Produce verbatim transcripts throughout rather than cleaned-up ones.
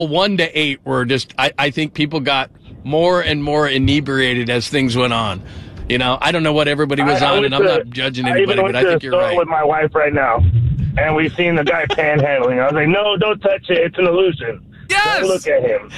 one to eight were just, I, I think people got more and more inebriated as things went on. You know, I don't know what everybody was I, on, I and I'm to, not judging anybody, I even went but I to think the you're store right. with my wife right now, and we seen the guy panhandling. I was like, no, don't touch it. It's an illusion. Yes! Don't look at him.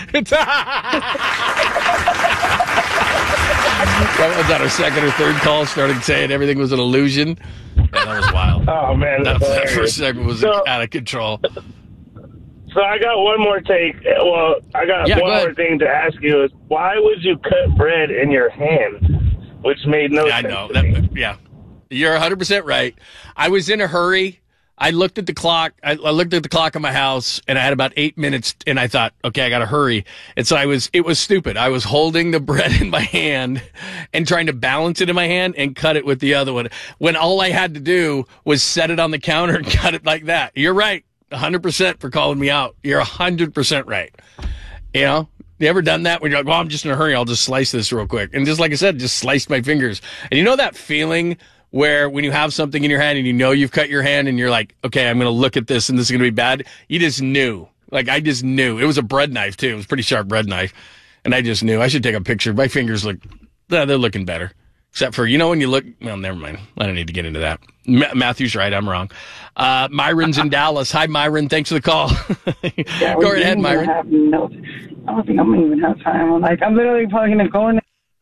That was on our second or third call, started saying everything was an illusion. Yeah, that was wild. Oh, man. That, that first segment was so, out of control. So I got one more take. Well, I got yeah, one go more thing to ask you is why would you cut bread in your hand? Which made no yeah, sense. I know. To That, me. yeah, you're one hundred percent right. I was in a hurry. I looked at the clock. I, I looked at the clock in my house, and I had about eight minutes. And I thought, okay, I got to hurry. And so I was. It was stupid. I was holding the bread in my hand and trying to balance it in my hand and cut it with the other one. When all I had to do was set it on the counter and cut it like that. You're right, one hundred percent for calling me out. You're one hundred percent right. You know. You ever done that when you're like, well, I'm just in a hurry. I'll just slice this real quick. And just like I said, just sliced my fingers. And you know that feeling where when you have something in your hand and you know you've cut your hand and you're like, okay, I'm going to look at this and this is going to be bad. You just knew. Like, I just knew. It was a bread knife, too. It was a pretty sharp bread knife. And I just knew. I should take a picture. My fingers look, they're looking better. Except for, you know, when you look, well, never mind. I don't need to get into that. Ma- Matthew's right. I'm wrong. Uh, Myron's in Dallas. Hi, Myron. Thanks for the call. Yeah, Go ahead, Myron. Have no, I don't think I'm going to even have time. I'm like, I'm literally probably going to go in.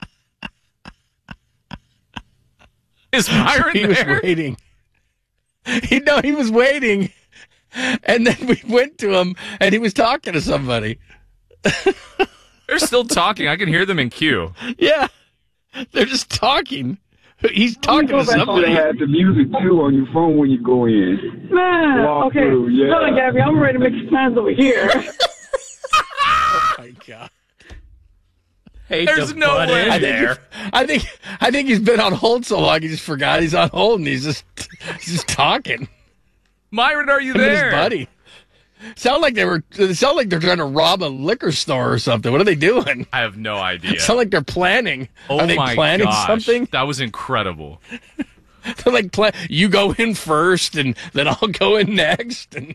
Is Myron he there? was waiting. He no, he was waiting. And then we went to him, and he was talking to somebody. They're still talking. I can hear them in queue. Yeah. They're just talking. He's talking to somebody. You have the music, too, on your phone when you go in. Man, Walk okay. through, yeah. Hold on, Gabby. I'm ready to make some plans over here. Oh, my God. Hate There's no way. I think, there. he- I think I think he's been on hold so long he just forgot he's on hold and he's just he's just talking. Myron, are you Him and there? his buddy. Sound like they were. It sound like they're trying to rob a liquor store or something. What are they doing? I have no idea. Sound like they're planning. Oh are they my planning gosh. something? That was incredible. They're like, plan- you go in first, and then I'll go in next. And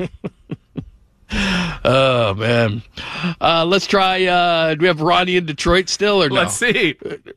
oh man, uh, let's try. Uh, do we have Ronnie in Detroit still, or no? Let's see.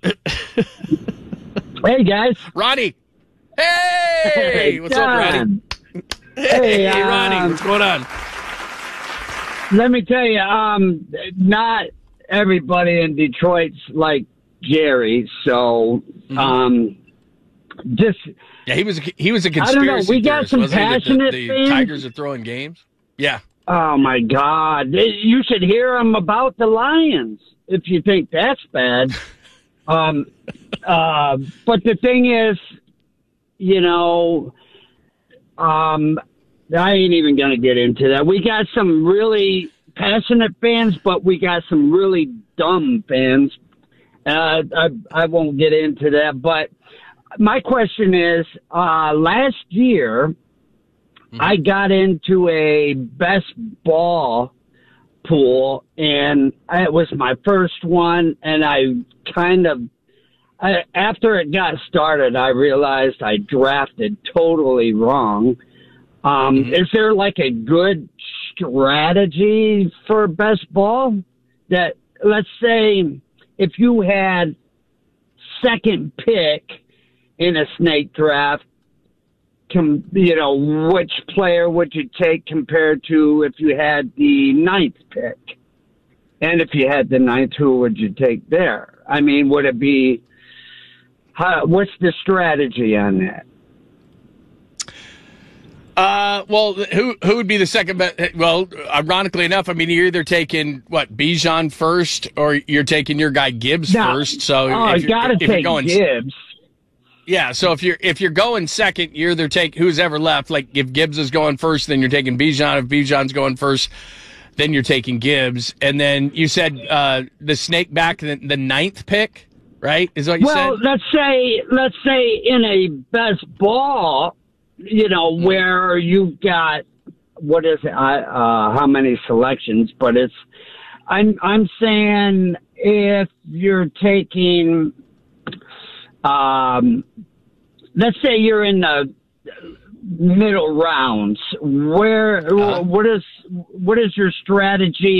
Hey, guys. Ronnie. Hey, what's John. up, Ronnie? Hey, Hey, Ronnie, um, what's going on? Let me tell you, um, not everybody in Detroit's like Jerry, so um, just Yeah, he was. He was a I don't conspiracy know. We got theorist, some wasn't he, that passionate the, the fans. Tigers are throwing games. Yeah. Oh my God! You should hear them about the Lions if you think that's bad. um, uh, but the thing is, you know. Um, I ain't even going to get into that. We got some really passionate fans, but we got some really dumb fans. Uh, I, I won't get into that. But my question is, uh, last year, mm-hmm. I got into a best ball pool, and it was my first one, and I kind of, I, after it got started, I realized I drafted totally wrong. Um, mm-hmm. Is there like a good strategy for best ball? That, let's say, if you had second pick in a snake draft, com, you know, which player would you take compared to if you had the ninth pick? And if you had the ninth, who would you take there? I mean, would it be... How, what's the strategy on that? Uh, well, who who would be the second best? Well, ironically enough, I mean, you're either taking what Bijan first, or you're taking your guy Gibbs no. first. So, oh, if you got to take going, Gibbs. Yeah, so if you're if you're going second, you're either take who's ever left. Like if Gibbs is going first, then you're taking Bijan. If Bijan's going first, then you're taking Gibbs. And then you said uh, the snake back the, the ninth pick. Right? Is what you well, said? Well, let's say, let's say in a best ball, you know, mm-hmm. where you've got, what is it, I, uh, how many selections, but it's, I'm, I'm saying if you're taking, um, let's say you're in the, middle rounds. Where Uh, what is what is your strategy